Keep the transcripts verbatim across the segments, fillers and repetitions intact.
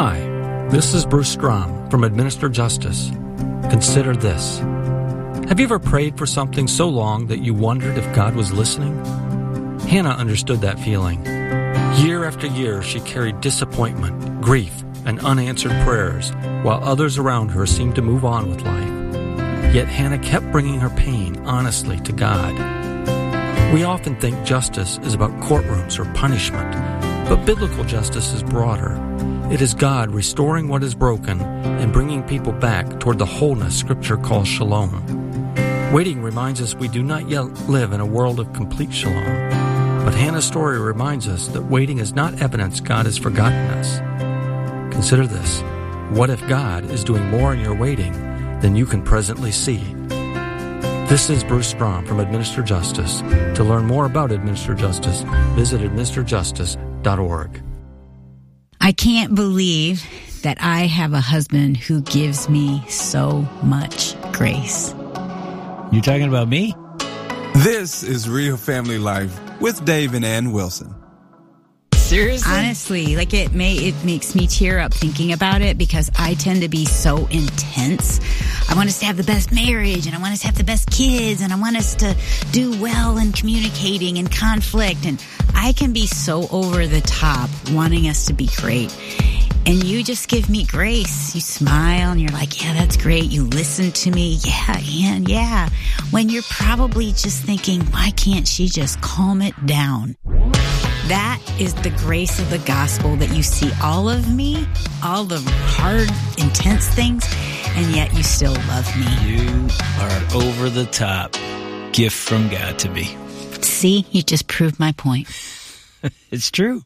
Hi, this is Bruce Strom from Administer Justice. Consider this. Have you ever prayed for something so long that you wondered if God was listening? Hannah understood that feeling. Year after year, she carried disappointment, grief, and unanswered prayers, while others around her seemed to move on with life. Yet Hannah kept bringing her pain honestly to God. We often think justice is about courtrooms or punishment, but biblical justice is broader. It is God restoring what is broken and bringing people back toward the wholeness Scripture calls shalom. Waiting reminds us we do not yet live in a world of complete shalom. But Hannah's story reminds us that waiting is not evidence God has forgotten us. Consider this. What if God is doing more in your waiting than you can presently see? This is Bruce Strom from Administer Justice. To learn more about Administer Justice, visit administer justice dot org. I can't believe that I have a husband who gives me so much grace. You talking about me? This is Real Family Life with Dave and Ann Wilson. Seriously? Honestly, like it may it makes me tear up thinking about it because I tend to be so intense. I want us to have the best marriage, and I want us to have the best kids, and I want us to do well in communicating and conflict, and I can be so over the top wanting us to be great. And you just give me grace. You smile and you're like, yeah, that's great. You listen to me. Yeah, and yeah. When you're probably just thinking, why can't she just calm it down? That is the grace of the gospel, that you see all of me, all the hard, intense things, and yet you still love me. You are over the top. Gift from God to me. See, you just proved my point. It's true.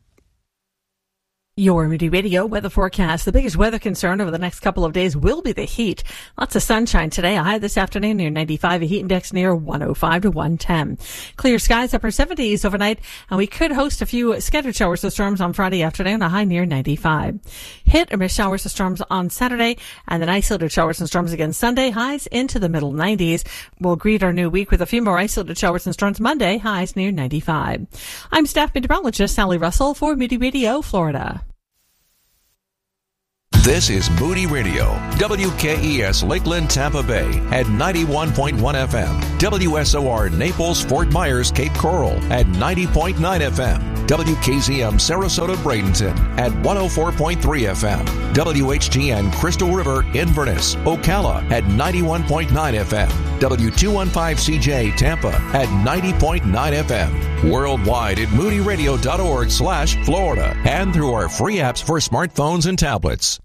Your Moody Radio weather forecast. The biggest weather concern over the next couple of days will be the heat. Lots of sunshine today. A high this afternoon near ninety-five. A heat index near one oh five to one ten. Clear skies, upper seventies overnight. And we could host a few scattered showers or storms on Friday afternoon. A high near ninety-five. Hit or miss showers or storms on Saturday. And then isolated showers and storms again Sunday. Highs into the middle nineties. We'll greet our new week with a few more isolated showers and storms Monday. Highs near ninety-five. I'm staff meteorologist Sally Russell for Moody Radio, Florida. This is Moody Radio, W K E S Lakeland, Tampa Bay at ninety-one point one F M, W S O R Naples, Fort Myers, Cape Coral at ninety point nine F M, W K Z M Sarasota, Bradenton at one oh four point three F M, W H G N Crystal River, Inverness, Ocala at ninety-one point nine F M, W two fifteen C J Tampa at ninety point nine F M, worldwide at moody radio dot org slash Florida, and through our free apps for smartphones and tablets.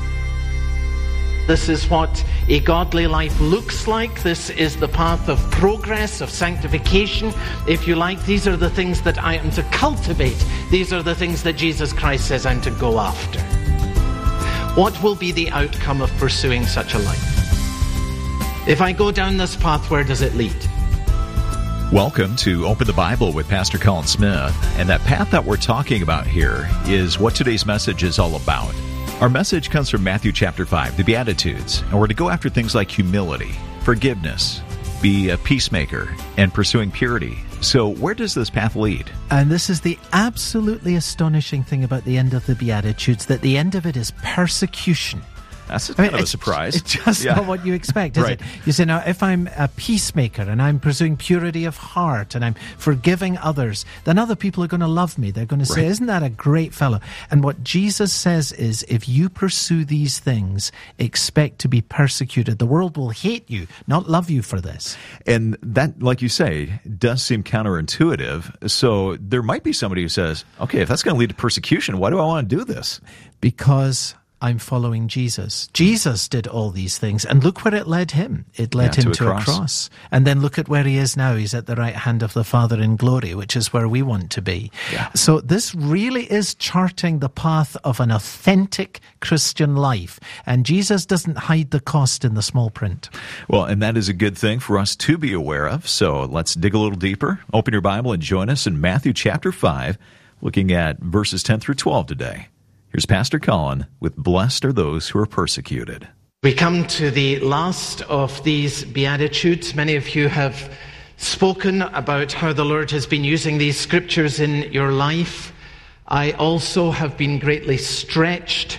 This is what a godly life looks like. This is the path of progress, of sanctification, if you like. These are the things that I am to cultivate. These are the things that Jesus Christ says I'm to go after. What will be the outcome of pursuing such a life? If I go down this path, where does it lead? Welcome to Open the Bible with Pastor Colin Smith. And that path that we're talking about here is what today's message is all about. Our message comes from Matthew chapter five, the Beatitudes, and we're to go after things like humility, forgiveness, be a peacemaker, and pursuing purity. So where does this path lead? And this is the absolutely astonishing thing about the end of the Beatitudes, that the end of it is persecution. That's a I kind mean, of a surprise. It's just yeah. not what you expect, is right. it? You say, now, if I'm a peacemaker and I'm pursuing purity of heart and I'm forgiving others, then other people are going to love me. They're going to say, right. Isn't that a great fellow? And what Jesus says is, if you pursue these things, expect to be persecuted. The world will hate you, not love you for this. And that, like you say, does seem counterintuitive. So there might be somebody who says, okay, if that's going to lead to persecution, why do I want to do this? Because I'm following Jesus. Jesus did all these things, and look where it led him. It led yeah, him to, to a, a cross. cross. And then look at where he is now. He's at the right hand of the Father in glory, which is where we want to be. Yeah. So this really is charting the path of an authentic Christian life. And Jesus doesn't hide the cost in the small print. Well, and that is a good thing for us to be aware of. So let's dig a little deeper. Open your Bible and join us in Matthew chapter five, looking at verses ten through twelve today. Here's Pastor Colin with Blessed Are Those Who Are Persecuted. We come to the last of these Beatitudes. Many of you have spoken about how the Lord has been using these scriptures in your life. I also have been greatly stretched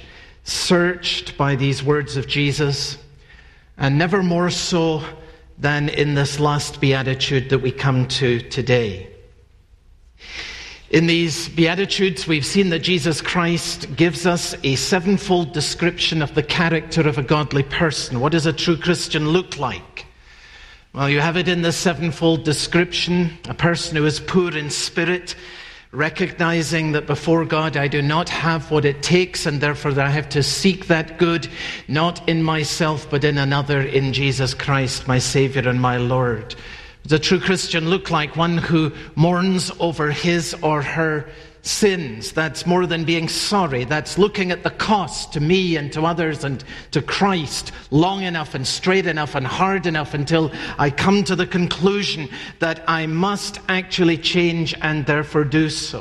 searched by these words of Jesus, and never more so than in this last beatitude that we come to today. In these Beatitudes, we've seen that Jesus Christ gives us a sevenfold description of the character of a godly person. What does a true Christian look like? Well, you have it in the sevenfold description: a person who is poor in spirit, recognizing that before God I do not have what it takes, and therefore I have to seek that good, not in myself, but in another, in Jesus Christ, my Savior and my Lord. Does a true Christian look like? One who mourns over his or her sins. That's more than being sorry. That's looking at the cost to me and to others and to Christ long enough and straight enough and hard enough until I come to the conclusion that I must actually change and therefore do so.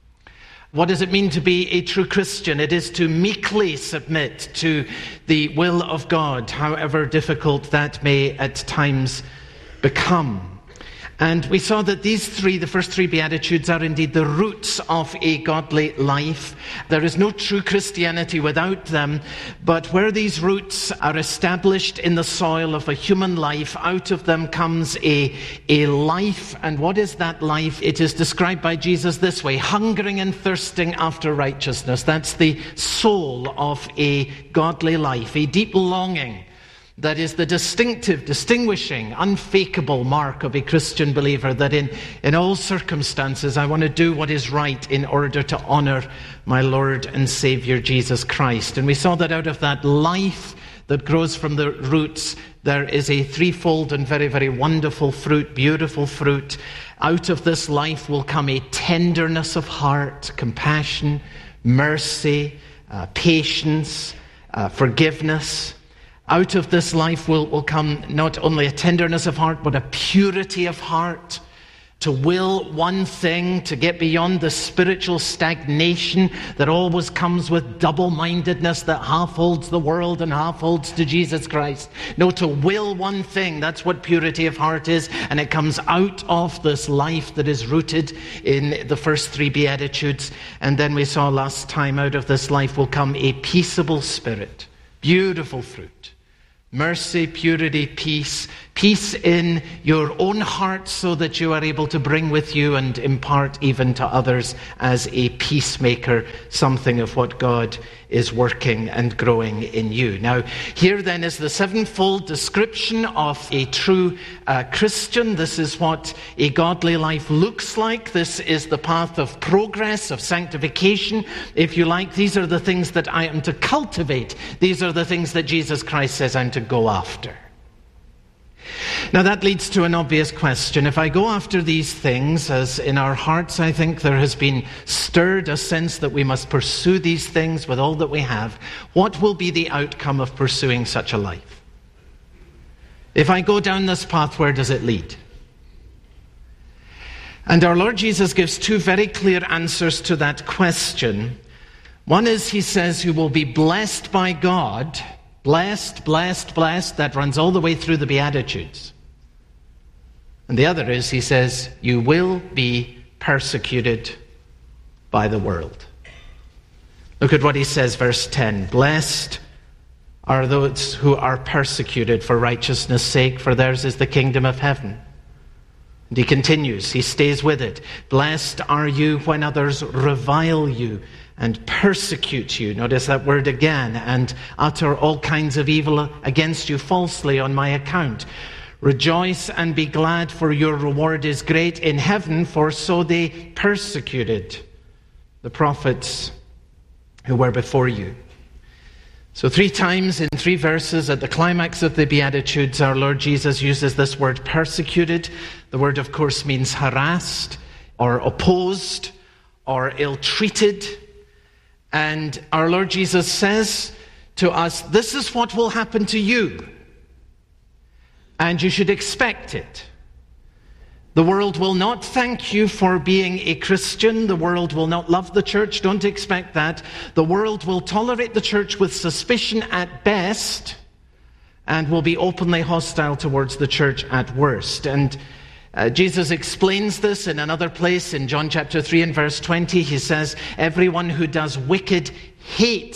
What does it mean to be a true Christian? It is to meekly submit to the will of God, however difficult that may at times become. And we saw that these three, the first three Beatitudes, are indeed the roots of a godly life. There is no true Christianity without them, but where these roots are established in the soil of a human life, out of them comes a, a life. And what is that life? It is described by Jesus this way: hungering and thirsting after righteousness. That's the soul of a godly life, a deep longing. That is the distinctive, distinguishing, unfakeable mark of a Christian believer, that in, in all circumstances I want to do what is right in order to honor my Lord and Savior Jesus Christ. And we saw that out of that life that grows from the roots, there is a threefold and very, very wonderful fruit, beautiful fruit. Out of this life will come a tenderness of heart, compassion, mercy, uh, patience, uh, forgiveness. Out of this life will, will come not only a tenderness of heart, but a purity of heart. To will one thing, to get beyond the spiritual stagnation that always comes with double-mindedness that half holds the world and half holds to Jesus Christ. No, to will one thing, that's what purity of heart is, and it comes out of this life that is rooted in the first three Beatitudes. And then we saw last time, out of this life will come a peaceable spirit. Beautiful fruit. Mercy, purity, peace. Peace in your own heart so that you are able to bring with you and impart even to others as a peacemaker something of what God is working and growing in you. Now, here then is the sevenfold description of a true uh, Christian. This is what a godly life looks like. This is the path of progress, of sanctification. If you like, these are the things that I am to cultivate. These are the things that Jesus Christ says I'm to go after. Now that leads to an obvious question. If I go after these things, as in our hearts I think there has been stirred a sense that we must pursue these things with all that we have, what will be the outcome of pursuing such a life? If I go down this path, where does it lead? And our Lord Jesus gives two very clear answers to that question. One is, he says, you will be blessed by God. Blessed, blessed, blessed. That runs all the way through the Beatitudes. And the other is, he says, you will be persecuted by the world. Look at what he says, verse ten. Blessed are those who are persecuted for righteousness' sake, for theirs is the kingdom of heaven. And he continues, he stays with it. Blessed are you when others revile you and persecute you. Notice that word again. And utter all kinds of evil against you falsely on my account. Rejoice and be glad, for your reward is great in heaven, for so they persecuted the prophets who were before you. So three times in three verses at the climax of the Beatitudes, our Lord Jesus uses this word persecuted. The word, of course, means harassed or opposed or ill-treated. And our Lord Jesus says to us, this is what will happen to you. And you should expect it. The world will not thank you for being a Christian. The world will not love the church. Don't expect that. The world will tolerate the church with suspicion at best and will be openly hostile towards the church at worst. And Uh, Jesus explains this in another place in John chapter three and verse twenty. He says, everyone who does wicked hates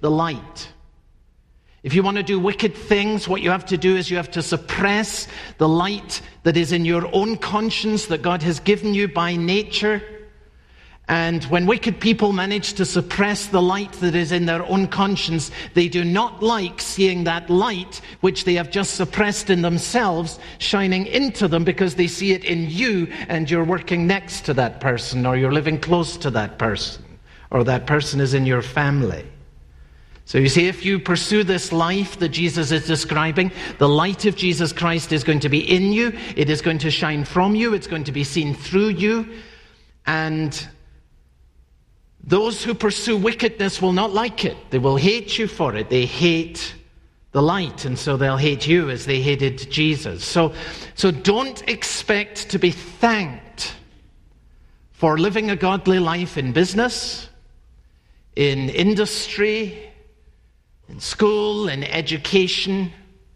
the light. If you want to do wicked things, what you have to do is you have to suppress the light that is in your own conscience that God has given you by nature. And when wicked people manage to suppress the light that is in their own conscience, they do not like seeing that light, which they have just suppressed in themselves, shining into them, because they see it in you and you're working next to that person, or you're living close to that person, or that person is in your family. So you see, if you pursue this life that Jesus is describing, the light of Jesus Christ is going to be in you. It is going to shine from you. It's going to be seen through you. And those who pursue wickedness will not like it. They will hate you for it. They hate the light, and so they'll hate you as they hated Jesus. So, so don't expect to be thanked for living a godly life in business, in industry, in school, in education.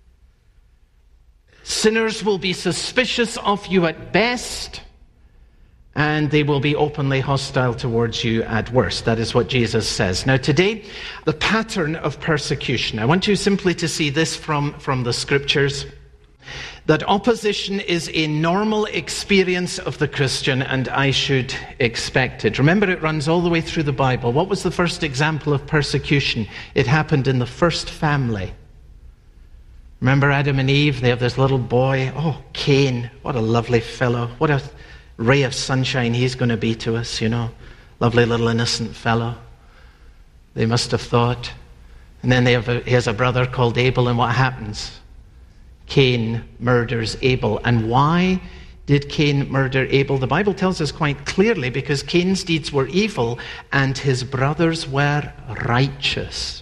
Sinners will be suspicious of you at best, and they will be openly hostile towards you at worst. That is what Jesus says. Now today, the pattern of persecution. I want you simply to see this from, from the scriptures, that opposition is a normal experience of the Christian, and I should expect it. Remember, it runs all the way through the Bible. What was the first example of persecution? It happened in the first family. Remember Adam and Eve? They have this little boy. Oh, Cain. What a lovely fellow. What a ray of sunshine he's going to be to us, you know. Lovely little innocent fellow. They must have thought. And then they have a, he has a brother called Abel, and what happens? Cain murders Abel. And why did Cain murder Abel? The Bible tells us quite clearly, because Cain's deeds were evil and his brothers were righteous.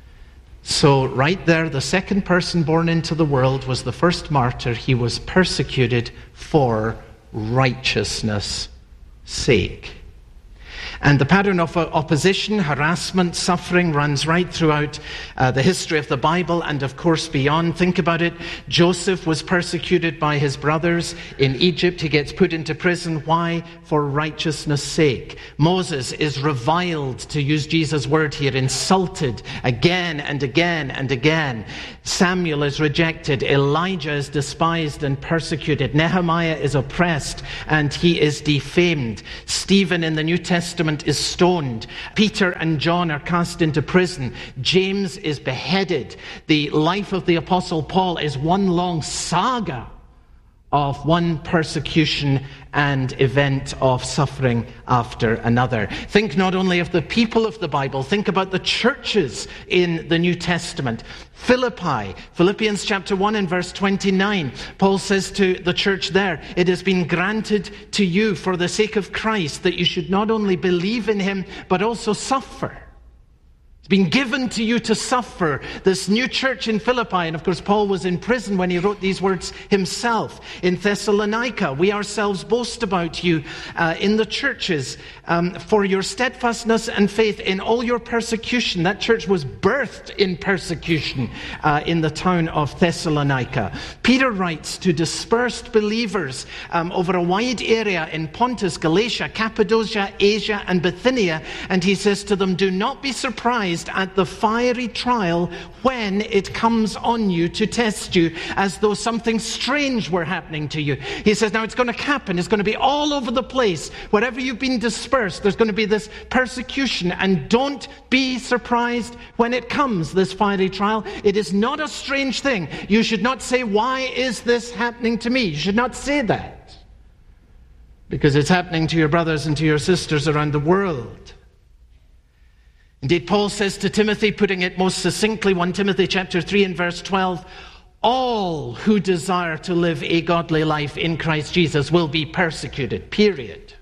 So right there, the second person born into the world was the first martyr. He was persecuted for righteousness' sake. And the pattern of opposition, harassment, suffering runs right throughout uh, the history of the Bible, and of course beyond. Think about it. Joseph was persecuted by his brothers in Egypt. He gets put into prison. Why? For righteousness' sake. Moses is reviled, to use Jesus' word here, insulted again and again and again. Samuel is rejected. Elijah is despised and persecuted. Nehemiah is oppressed and he is defamed. Stephen in the New Testament is stoned. Peter and John are cast into prison. James is beheaded. The life of the Apostle Paul is one long saga of one persecution and event of suffering after another. Think not only of the people of the Bible, think about the churches in the New Testament. Philippi, Philippians chapter one and verse twenty-nine, Paul says to the church there, "It has been granted to you for the sake of Christ that you should not only believe in him, but also suffer." It's been given to you to suffer. This new church in Philippi, and of course Paul was in prison when he wrote these words himself. In Thessalonica, we ourselves boast about you uh, in the churches um, for your steadfastness and faith in all your persecution. That church was birthed in persecution uh, in the town of Thessalonica. Peter writes to dispersed believers um, over a wide area in Pontus, Galatia, Cappadocia, Asia, and Bithynia, and he says to them, "Do not be surprised at the fiery trial when it comes on you to test you, as though something strange were happening to you." He says, now it's going to happen. It's going to be all over the place. Wherever you've been dispersed, there's going to be this persecution. And don't be surprised when it comes, this fiery trial. It is not a strange thing. You should not say, "Why is this happening to me?" You should not say that, because it's happening to your brothers and to your sisters around the world. Indeed, Paul says to Timothy, putting it most succinctly, First Timothy chapter three and verse twelve, all who desire to live a godly life in Christ Jesus will be persecuted, period.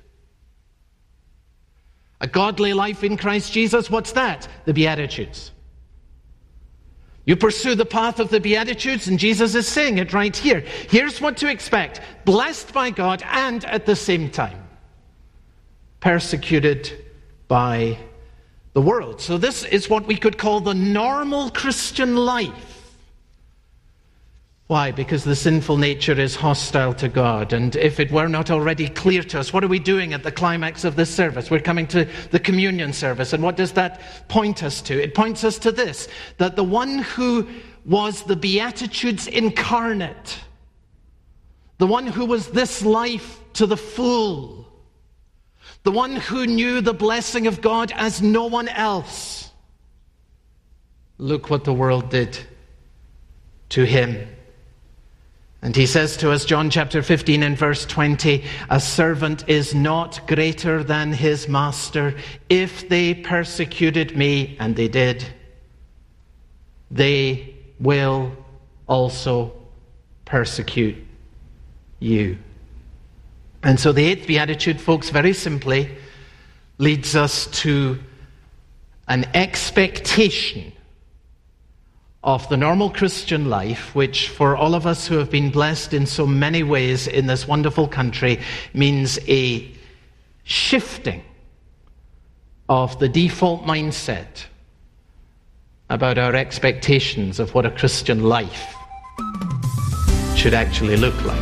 A godly life in Christ Jesus, what's that? The Beatitudes. You pursue the path of the Beatitudes, and Jesus is saying it right here. Here's what to expect: blessed by God and at the same time persecuted by the world. So this is what we could call the normal Christian life. Why? Because the sinful nature is hostile to God. And if it were not already clear to us, what are we doing at the climax of this service? We're coming to the communion service. And what does that point us to? It points us to this, that the one who was the Beatitudes incarnate, the one who was this life to the full, the one who knew the blessing of God as no one else, look what the world did to him. And he says to us, John chapter fifteen and verse twenty, a servant is not greater than his master. If they persecuted me, and they did, they will also persecute you. And so the eighth beatitude, folks, very simply leads us to an expectation of the normal Christian life, which for all of us who have been blessed in so many ways in this wonderful country means a shifting of the default mindset about our expectations of what a Christian life should actually look like.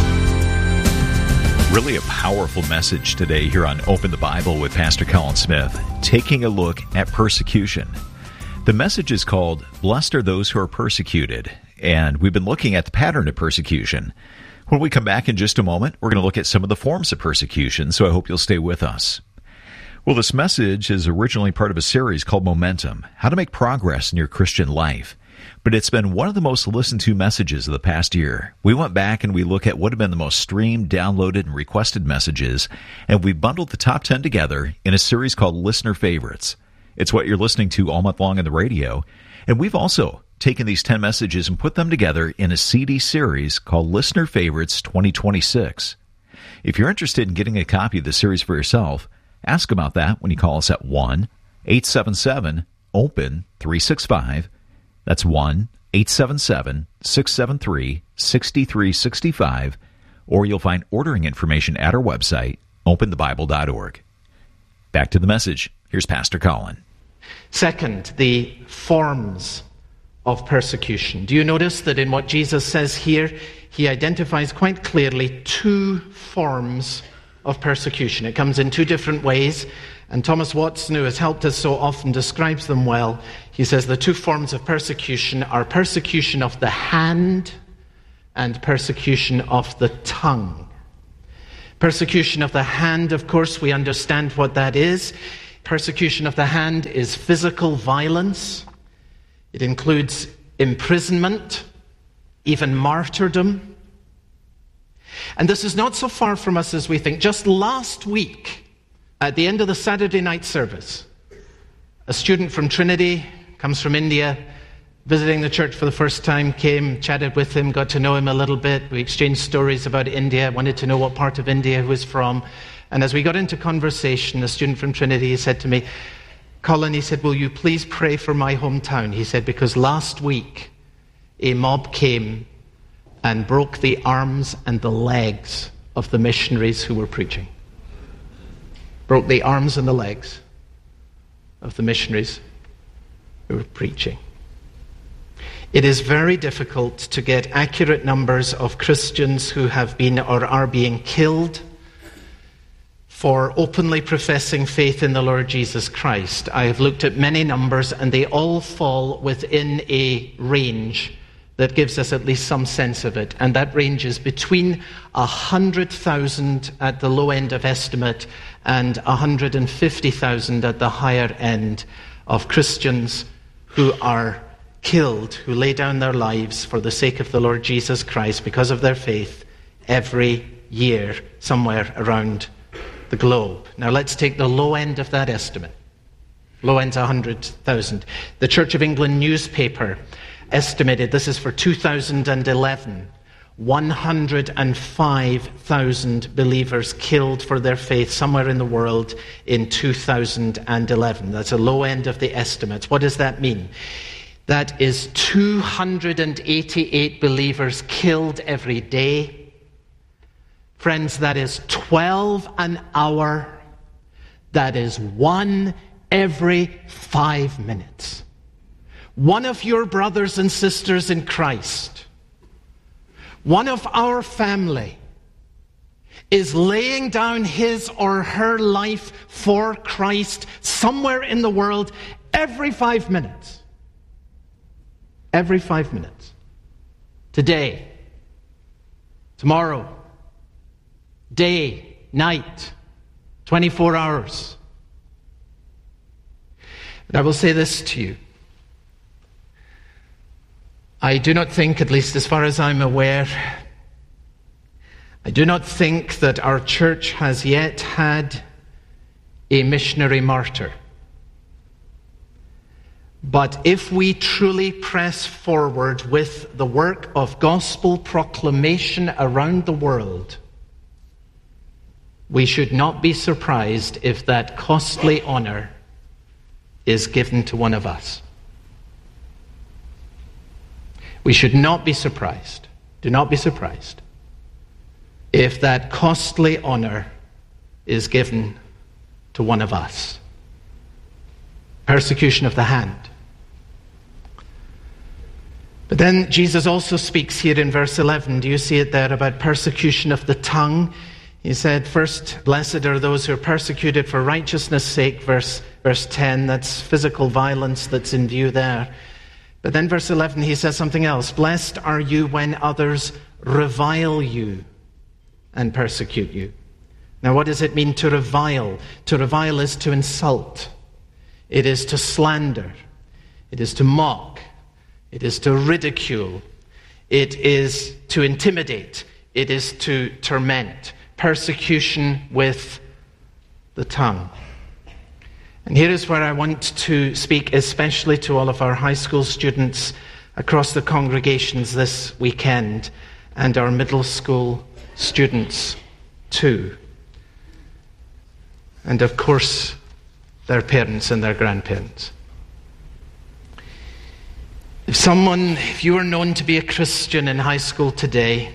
Really a powerful message today here on Open the Bible with Pastor Colin Smith, taking a look at persecution. The message is called, Blessed Are Those Who Are Persecuted, and we've been looking at the pattern of persecution. When we come back in just a moment, we're going to look at some of the forms of persecution, so I hope you'll stay with us. Well, this message is originally part of a series called Momentum, How to Make Progress in Your Christian Life. But it's been one of the most listened to messages of the past year. We went back and we look at what have been the most streamed, downloaded, and requested messages, and we bundled the top ten together in a series called Listener Favorites. It's what you're listening to all month long on the radio. And we've also taken these ten messages and put them together in a C D series called Listener Favorites twenty twenty-six. If you're interested in getting a copy of the series for yourself, ask about that when you call us at one eight seven seven open three six five. That's one eight seven seven six seven three six three six five. Or you'll find ordering information at our website, open the bible dot org. Back to the message. Here's Pastor Colin. Second, the forms of persecution. Do you notice that in what Jesus says here, he identifies quite clearly two forms of persecution? It comes in two different ways, and Thomas Watson, who has helped us so often, describes them well. He says the two forms of persecution are persecution of the hand and persecution of the tongue. Persecution of the hand, of course, we understand what that is. Persecution of the hand is physical violence. It includes imprisonment, even martyrdom. And this is not so far from us as we think. Just last week, at the end of the Saturday night service, a student from Trinity, comes from India, visiting the church for the first time, came, chatted with him, got to know him a little bit. We exchanged stories about India, wanted to know what part of India he was from. And as we got into conversation, a student from Trinity, he said to me, Colin, he said, will you please pray for my hometown? He said, because last week a mob came and broke the arms and the legs of the missionaries who were preaching. Broke the arms and the legs of the missionaries who were preaching. It is very difficult to get accurate numbers of Christians who have been or are being killed for openly professing faith in the Lord Jesus Christ. I have looked at many numbers, and they all fall within a range that gives us at least some sense of it. And that range is between one hundred thousand at the low end of estimate and one hundred fifty thousand at the higher end of Christians who are killed, who lay down their lives for the sake of the Lord Jesus Christ because of their faith every year somewhere around the globe. Now let's take the low end of that estimate. Low end's one hundred thousand. The Church of England newspaper estimated, this is for two thousand eleven, one hundred five thousand believers killed for their faith somewhere in the world in two thousand eleven. That's a low end of the estimates. What does that mean? That is two hundred eighty-eight believers killed every day. Friends, that is twelve an hour. That is one every five minutes. One of your brothers and sisters in Christ one of our family is laying down his or her life for Christ somewhere in the world every five minutes. Every five minutes. Today, tomorrow, day, night, twenty-four hours. But I will say this to you. I do not think, at least as far as I'm aware, I do not think that our church has yet had a missionary martyr. But if we truly press forward with the work of gospel proclamation around the world, we should not be surprised if that costly honor is given to one of us. We should not be surprised. Do not be surprised if that costly honor is given to one of us. Persecution of the hand. But then Jesus also speaks here in verse eleven. Do you see it there about persecution of the tongue? He said, first, blessed are those who are persecuted for righteousness' sake, verse, verse ten. That's physical violence that's in view there. But then verse eleven, he says something else. Blessed are you when others revile you and persecute you. Now, what does it mean to revile? To revile is to insult. It is to slander. It is to mock. It is to ridicule. It is to intimidate. It is to torment. Persecution with the tongue. And here is where I want to speak especially to all of our high school students across the congregations this weekend, and our middle school students too. And of course, their parents and their grandparents. If someone, if you are known to be a Christian in high school today,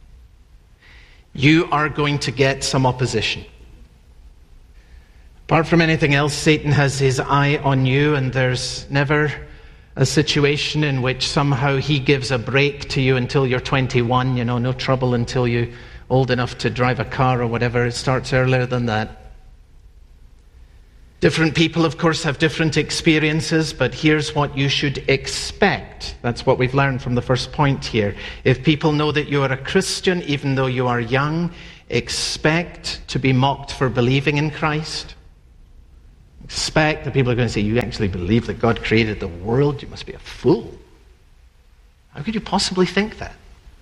you are going to get some opposition. Apart from anything else, Satan has his eye on you, and there's never a situation in which somehow he gives a break to you until you're twenty-one, you know, no trouble until you're old enough to drive a car or whatever. It starts earlier than that. Different people, of course, have different experiences, but here's what you should expect. That's what we've learned from the first point here. If people know that you are a Christian, even though you are young, expect to be mocked for believing in Christ. Expect that people are going to say, you actually believe that God created the world? You must be a fool. How could you possibly think that?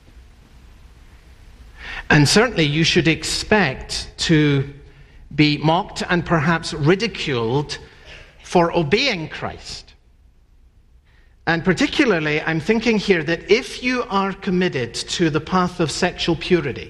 And certainly you should expect to be mocked and perhaps ridiculed for obeying Christ. And particularly, I'm thinking here that if you are committed to the path of sexual purity,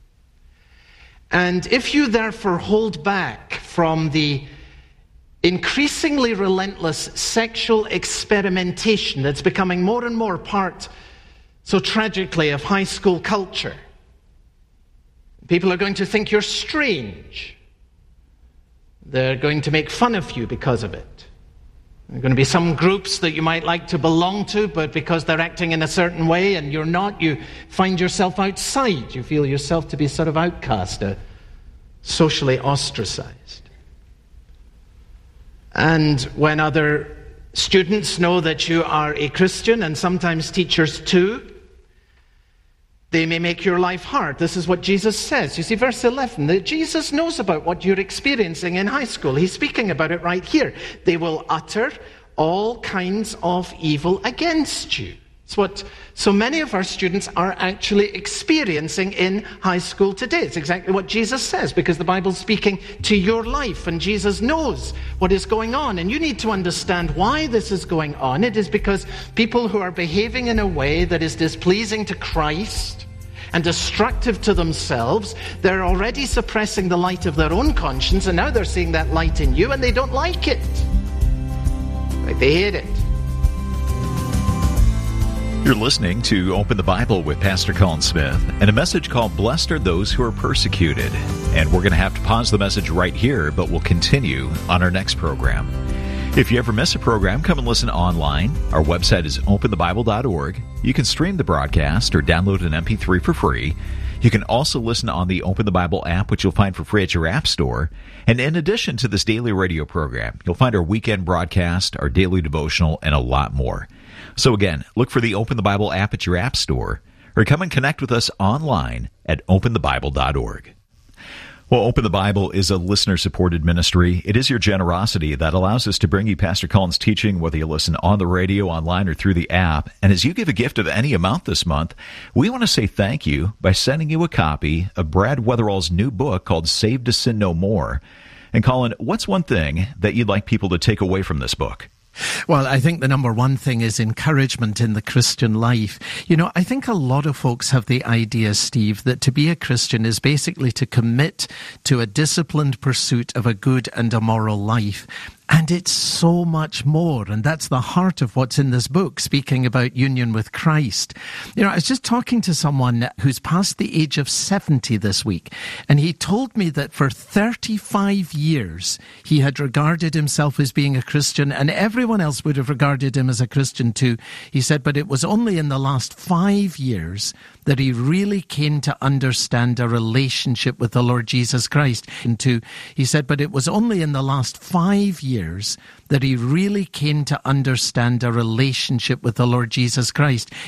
and if you therefore hold back from the increasingly relentless sexual experimentation that's becoming more and more part, so tragically, of high school culture, people are going to think you're strange. They're going to make fun of you because of it. There are going to be some groups that you might like to belong to, but because they're acting in a certain way and you're not, you find yourself outside. You feel yourself to be sort of outcast, uh, socially ostracized. And when other students know that you are a Christian, and sometimes teachers too, they may make your life hard. This is what Jesus says. You see, verse eleven, that Jesus knows about what you're experiencing in high school. He's speaking about it right here. They will utter all kinds of evil against you. It's what so many of our students are actually experiencing in high school today. It's exactly what Jesus says, because the Bible's speaking to your life, and Jesus knows what is going on. And you need to understand why this is going on. It is because people who are behaving in a way that is displeasing to Christ and destructive to themselves, they're already suppressing the light of their own conscience, and now they're seeing that light in you, and they don't like it. Like, they hate it. You're listening to Open the Bible with Pastor Colin Smith, and a message called Blessed Are Those Who Are Persecuted. And we're going to have to pause the message right here, but we'll continue on our next program. If you ever miss a program, come and listen online. Our website is open the bible dot org. You can stream the broadcast or download an M P three for free. You can also listen on the Open the Bible app, which you'll find for free at your app store. And in addition to this daily radio program, you'll find our weekend broadcast, our daily devotional, and a lot more. So again, look for the Open the Bible app at your app store, or come and connect with us online at open the bible dot org. Well, Open the Bible is a listener-supported ministry. It is your generosity that allows us to bring you Pastor Cullen's teaching, whether you listen on the radio, online, or through the app. And as you give a gift of any amount this month, we want to say thank you by sending you a copy of Brad Weatherall's new book called Saved to Sin No More. And Cullen, what's one thing that you'd like people to take away from this book? Well, I think the number one thing is encouragement in the Christian life. You know, I think a lot of folks have the idea, Steve, that to be a Christian is basically to commit to a disciplined pursuit of a good and a moral life. And it's so much more. And that's the heart of what's in this book, speaking about union with Christ. You know, I was just talking to someone who's past the age of seventy this week, and he told me that for thirty-five years, he had regarded himself as being a Christian, and everyone else would have regarded him as a Christian too. He said, but it was only in the last five years that he really came to understand a relationship with the Lord Jesus Christ. And to, he said, but it was only in the last five years that he really came to understand a relationship with the Lord Jesus Christ.